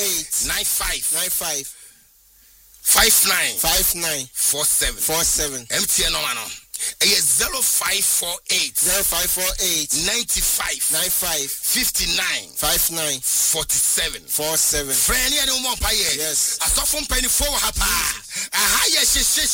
08 95 59 47 MTN no ano 0548 95 59 47 friend ya no more pa yes asofo mpanifo wa hapa aha ye